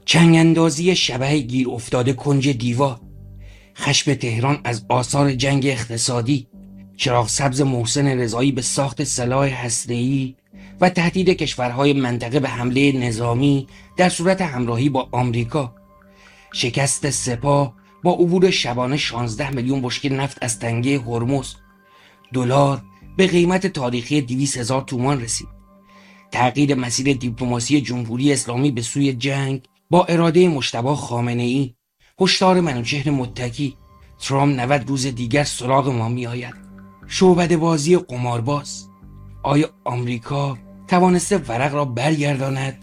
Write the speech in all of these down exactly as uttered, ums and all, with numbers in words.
چنگ اندازی شبح گیر افتاده کنج دیوار، خشم تهران از آثار جنگ اقتصادی، چراغ سبز محسن رضایی به ساخت سلاح هسته‌ای و تهدید کشورهای منطقه به حمله نظامی در صورت همراهی با آمریکا، شکست سپاه با عبور شبانه شانزده میلیون بشکه نفت از تنگه هرمز، دلار به قیمت تاریخی دویست هزار تومان رسید، تغییر مسیر دیپلماسی جمهوری اسلامی به سوی جنگ با اراده مجتبی خامنه‌ای، هشدار منوچهر متکی، ترامپ نود روز دیگر سراغ ما می آید، شعبده بازی قمارباز. آیا آمریکا توانسته ورق را برگرداند؟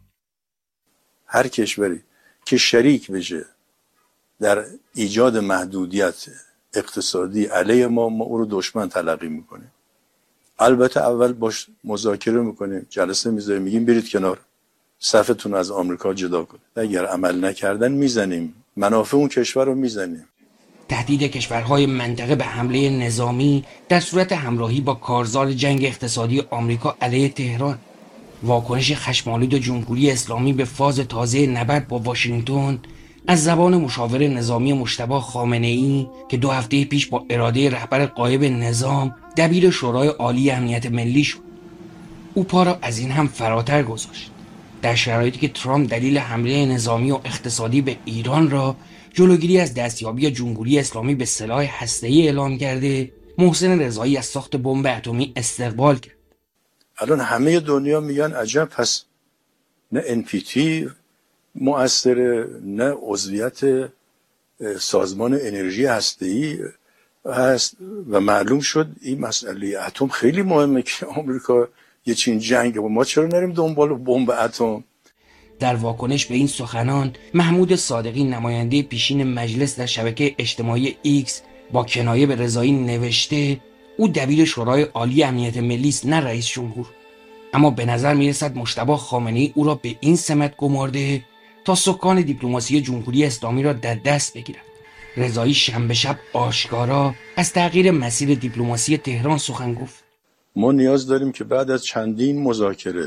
هر کشوری که شریک بشه در ایجاد محدودیت اقتصادی علیه ما، ما او رو دشمن تلقی میکنیم. البته اول باش مذاکره میکنیم، جلسه میذاریم، میگیم برید کنار، صفتون از آمریکا جدا کنید. اگر عمل نکردن میزنیم، منافع اون کشور رو میزنیم. تهدید کشورهای منطقه به حمله نظامی در صورت همراهی با کارزار جنگ اقتصادی آمریکا علیه تهران، واکنش خشم‌آلود جمهوری اسلامی به فاز تازه نبرد با واشنگتن از زبان مشاور نظامی مجتبی خامنه‌ای که دو هفته پیش با اراده رهبر غایب نظام دبیر شورای عالی امنیت ملی شد. او پا را از این هم فراتر گذاشت. در شرایطی که ترامپ دلیل حمله نظامی و اقتصادی به ایران را جلوگیری از دستیابی جمهوری اسلامی به سلاح هسته‌ای اعلام کرده، محسن رضایی از ساخت بمب اتمی استقبال کرد. الان همه دنیا میگن عجب، پس نه ان پی تی مؤثره، نه عضویت سازمان انرژی هسته‌ای هست و معلوم شد این مسئله اتم خیلی مهمه که آمریکا یه چین جنگ و ما چرا نریم دنبال بمب اتم. در واکنش به این سخنان، محمود صادقی نماینده پیشین مجلس در شبکه اجتماعی ایکس با کنایه به رضایی نوشته او دبیر شورای عالی امنیت ملی است، نه رئیس جمهور. اما به نظر میرسد مجتبی خامنه‌ای او را به این سمت گمارده تا سکان دیپلماسی جمهوری اسلامی را در دست بگیرد. رضایی شنبه شب آشکارا از تغییر مسیر دیپلماسی تهران سخن گفت. ما نیاز داریم که بعد از چندین مذاکره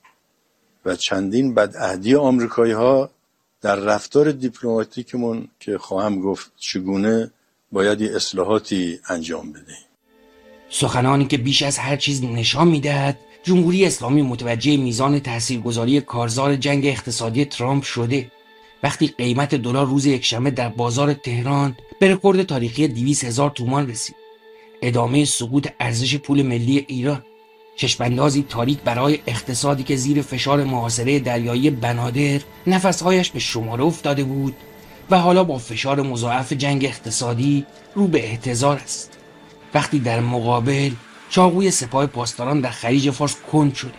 و چندین بدعهدی آمریکایی ها در رفتار دیپلماتیکمون که خواهم گفت چگونه باید اصلاحاتی انجام بدهیم. سخنانی که بیش از هر چیز نشان میدهد جمهوری اسلامی متوجه میزان تاثیرگذاری کارزار جنگ اقتصادی ترامپ شده. وقتی قیمت دلار روز یکشنبه در بازار تهران به رکورد تاریخی دویست هزار تومان رسید، ادامه سقوط ارزش پول ملی ایران، چشماندازی تاریک برای اقتصادی که زیر فشار محاصره دریایی بنادر نفسهایش به شماره افتاده بود و حالا با فشار مضاعف جنگ اقتصادی رو به احتضار است. وقتی در مقابل چاقوی سپاه پاسداران در خلیج فارس کند شده.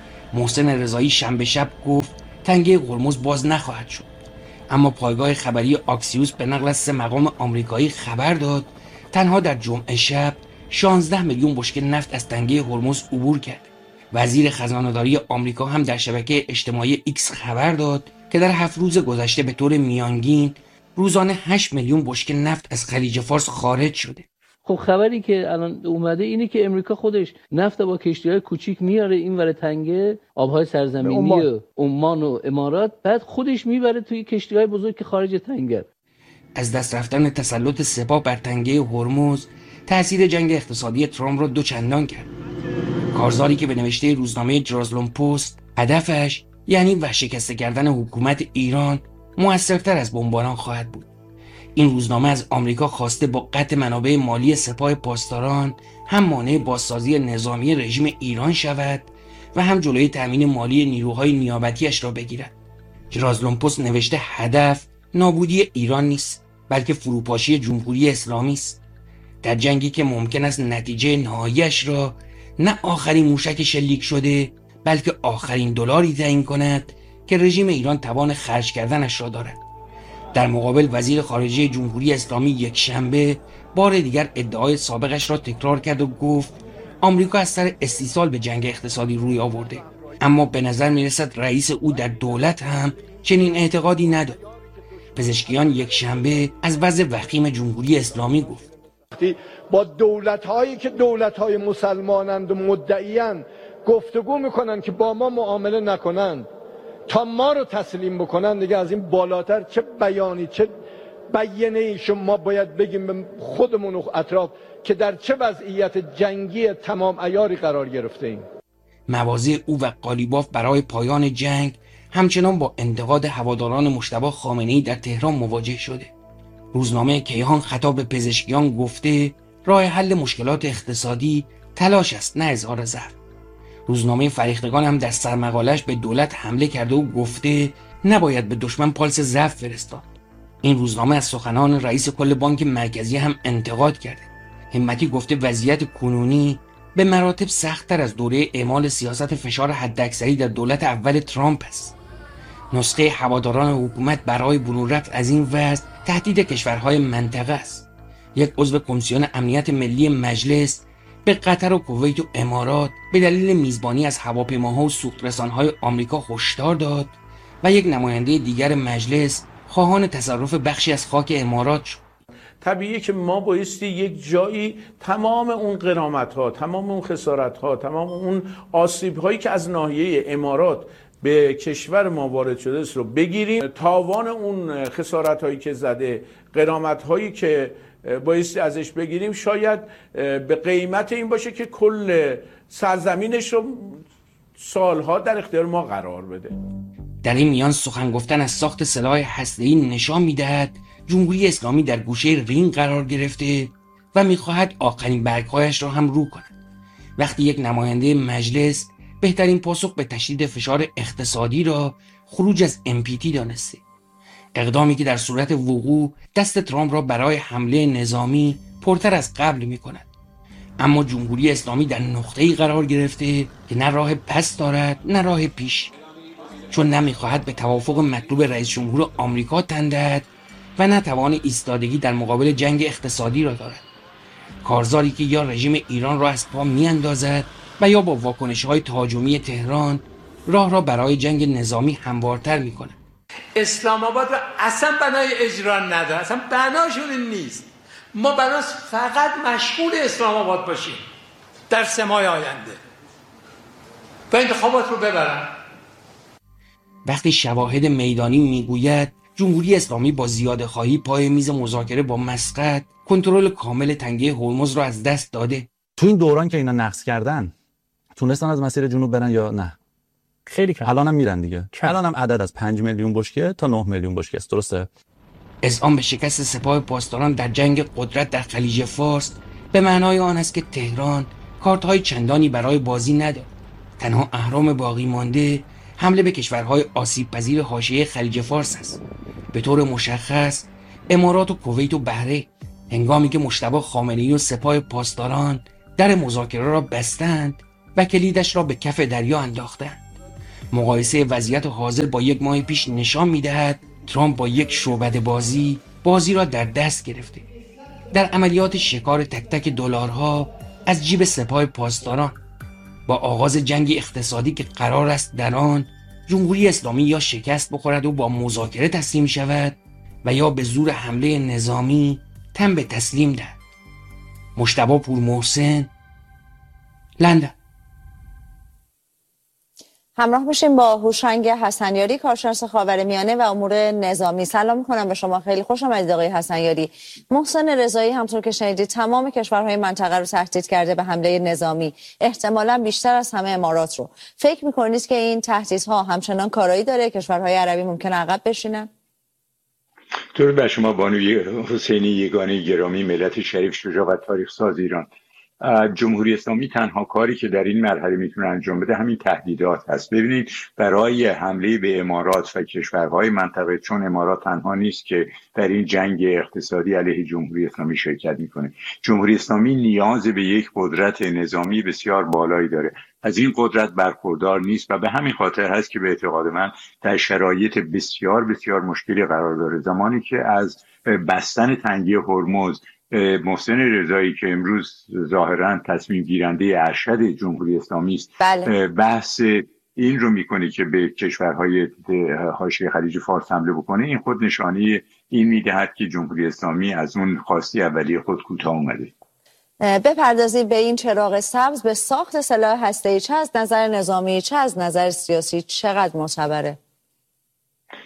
محسن رضایی شنبه شب گفت تنگه هرمز باز نخواهد شد، اما پایگاه خبری آکسیوس به نقل از سه مقام آمریکایی خبر داد تنها در جمعه شب شانزده میلیون بشکه نفت از تنگه هرمز عبور کرد. وزیر خزانه‌داری آمریکا هم در شبکه اجتماعی ایکس خبر داد که در هفت روز گذشته به طور میانگین روزانه هشت میلیون بشکه نفت از خلیج فارس خارج شده. خب خبری که الان اومده اینه که امریکا خودش نفت با کشتی‌های کوچیک میاره اینور تنگه آبهای سرزمینی و عمان و امارات، بعد خودش میبره توی کشتی‌های بزرگ که خارج تنگه. از دست رفتن تسلط سپاه بر تنگه هرمز تأثیر جنگ اقتصادی ترامپ را دو چندان کرد. کارزاری که به نوشته روزنامه جرازلون پست هدفش یعنی ورشکسته کردن حکومت ایران موثرتر از بمباران خواهد بود. این روزنامه از آمریکا خواسته با قطع منابع مالی سپاه پاسداران هم مانع بازسازی نظامی رژیم ایران شود و هم جلوی تامین مالی نیروهای نیابتیش را بگیرد. جرازلون پست نوشته هدف نابودی ایران نیست، بلکه فروپاشی جمهوری اسلامی است. در جنگی که ممکن است نتیجه نهاییش را نه آخرین موشک شلیک شده بلکه آخرین دلاری تعیین کند که رژیم ایران توان خرج کردنش را دارد. در مقابل وزیر خارجه جمهوری اسلامی یک شنبه بار دیگر ادعای سابقش را تکرار کرد و گفت آمریکا از سر استیصال به جنگ اقتصادی روی آورده، اما به نظر می رسد رئیس او در دولت هم چنین اعتقادی ندارد. پزشکیان یک شنبه از وضع وخیم جمهوری اسلامی گفت. با دولت‌هایی که دولت‌های مسلمانند و مدعیان گفتگو میکنن که با ما معامله نکنند، تا ما رو تسلیم بکنن دیگه از این بالاتر چه بیانی چه بیانیه ای شما باید بگیم به خودمون و اطراف که در چه وضعیت جنگی تمام عیاری قرار گرفته ایم. مواضع او و قالیباف برای پایان جنگ همچنان با انتقاد هواداران مجتبی خامنه‌ای در تهران مواجه شده. روزنامه کیهان خطاب به پزشکیان گفته راه حل مشکلات اقتصادی تلاش است نه اظهار ضعف. روزنامه فرهیختگان هم در سرمقالش به دولت حمله کرده و گفته نباید به دشمن پالس ضعف فرستاد. این روزنامه از سخنان رئیس کل بانک مرکزی هم انتقاد کرده. همتی گفته وضعیت کنونی به مراتب سخت‌تر از دوره اعمال سیاست فشار حداکثری در دولت اول ترامپ است. نسخه هواداران حکومت برای برون رفت از این وضع تهدید کشورهای منطقه است. یک عضو کمیسیون امنیت ملی مجلس به قطر و کویت و امارات به دلیل میزبانی از هواپیماها و سوخت‌رسان‌های آمریکا هشدار داد و یک نماینده دیگر مجلس خواهان تصرف بخشی از خاک امارات شد. طبیعیه که ما بایستی یک جایی تمام اون غرامت‌ها، تمام اون خسارت‌ها، تمام اون آسیب‌هایی که از ناحیه امارات به کشور ما وارد شده است رو بگیریم. تاوان اون خسارت‌هایی که زده، غرامت‌هایی که بایستی ازش بگیریم شاید به قیمت این باشه که کل سرزمینش رو سالها در اختیار ما قرار بده. در این میان سخن گفتن از ساخت سلاح هسته‌ای نشان می‌دهد جمهوری اسلامی در گوشه رینگ قرار گرفته و می‌خواهد آخرین برگ‌هایش را هم رو کند. وقتی یک نماینده مجلس بهترین پاسخ به تشدید فشار اقتصادی را خروج از ام پی تی دانسته، اقدامی که در صورت وقوع دست ترامپ را برای حمله نظامی پرتر از قبل می‌کند. اما جمهوری اسلامی در نقطه‌ای قرار گرفته که نه راه پس دارد نه راه پیش، چون نمی‌خواهد به توافق مطلوب رئیس جمهور آمریکا تن دهد و نه توان ایستادگی در مقابل جنگ اقتصادی را دارد. کارزاری که یا رژیم ایران را از پا می‌اندازد و یا با واکنش‌های تهاجمی تهران راه را برای جنگ نظامی هموارتر می‌کند. اسلام آباد را اصلا بنای اجرا نداره، اصلا بناشون این نیست. ما بناس فقط مشغول اسلام آباد باشیم در سه ماه آینده و انتخابات رو ببرن. وقتی شواهد میدانی میگوید جمهوری اسلامی با زیاده خواهی پای میز مذاکره با مسقط کنترل کامل تنگه هرمز را از دست داده. تو این دوران که اینا نقض کردن تونستن از مسیر جنوب برن یا نه؟ خیلی کم. الانم میرن دیگه. الانم عدد از پنج میلیون بشکه تا نه میلیون بشکه است، درسته؟ اذعان به شکست سپاه پاسداران در جنگ قدرت در خلیج فارس به معنای آن است که تهران کارت‌های چندانی برای بازی ندارد. تنها اهرام باقی مانده حمله به کشورهای آسیب پذیر حاشیه خلیج فارس است، به طور مشخص امارات و کویت و بحرین، هنگامی که مجتبی خامنه‌ای و سپاه پاسداران در مذاکره را بستند و کلیدش را به کف دریا انداختند. مقایسه وضعیت حاضر با یک ماه پیش نشان می‌دهد ترامپ با یک شعبده بازی بازی را در دست گرفته. در عملیات شکار تک تک دلارها از جیب سپاه پاسداران با آغاز جنگ اقتصادی که قرار است در آن جمهوری اسلامی یا شکست بخورد و با مذاکره تسلیم شود و یا به زور حمله نظامی تن به تسلیم دهد. مجتبی پورمحسن، لندن. همراه باشیم با هوشنگ حسنیاری، کارشناس خاورمیانه و امور نظامی. سلام می‌کنم به شما، خیلی خوش آمدید آقای حسنیاری. محسن رضایی همطور که شنیدید تمام کشورهای منطقه رو تهدید کرده به حمله نظامی، احتمالاً بیشتر از همه امارات رو. فکر می‌کنید که این تهدیدها همچنان کارایی داره؟ کشورهای عربی ممکنه عقب بشینن؟ درود بر شما بانوی حسینی یگانه گرامی، ملت شریف شجاع و تاریخ ساز ایران. جمهوری اسلامی تنها کاری که در این مرحله میتونه انجام بده همین تهدیدات هست. ببینید برای حمله به امارات و کشورهای منطقه، چون امارات تنها نیست که در این جنگ اقتصادی علیه جمهوری اسلامی شرکت میکنه، جمهوری اسلامی نیاز به یک قدرت نظامی بسیار بالایی داره، از این قدرت برخوردار نیست و به همین خاطر هست که به اعتقاد من در شرایط بسیار بسیار مشکلی قرار داره. زمانی که از بستن تنگه هرمز محسن رضایی که امروز ظاهراً تصمیم گیرنده ارشد جمهوری اسلامی است، بله. بحث این رو میکنه که به کشورهای حاشیه خلیج فارس حمله بکنه، این خود نشانی این میدهد که جمهوری اسلامی از اون خواسته اولیه خود کوتاه اومده. بپردازید به این چراغ سبز، به ساخت سلاح هسته‌ای چه از نظر نظامی چه از نظر سیاسی چقدر معتبره؟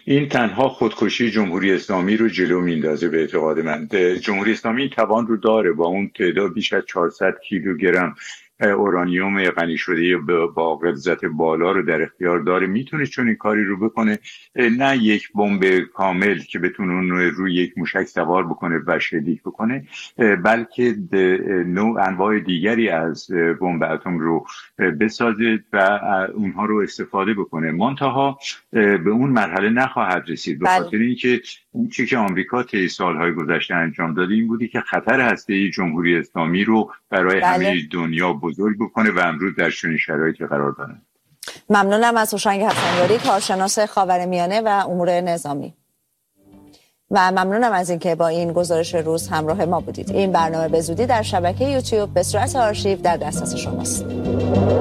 این تنها خودکشی جمهوری اسلامی رو جلو میندازه به اعتقاد من. جمهوری اسلامی توان رو داره با اون تعداد بیش از چهارصد کیلوگرم اورانیوم غنی شده با غلظت بالا رو در اختیار داره، میتونه چون این کاری رو بکنه. نه یک بمب کامل که بتونه اون روی یک موشک سوار بکنه و شلیک بکنه، بلکه نوع انواع دیگری از بمب اتم رو بسازه و اونها رو استفاده بکنه. منتها به اون مرحله نخواهد رسید، به خاطر اینکه اون چیزی که آمریکا طی سالهای گذشته انجام داده این بودی که خطر هسته‌ای جمهوری اسلامی رو برای بله. همه دنیا بزرگ بکنه و امروز در چنین شرایطی قرار داره. ممنونم از هوشنگ حسنیاری، کارشناس خاورمیانه و امور نظامی، و ممنونم از اینکه با این گزارش روز همراه ما بودید. این برنامه به زودی در شبکه یوتیوب به صورت آرشیو در دسترس شماست.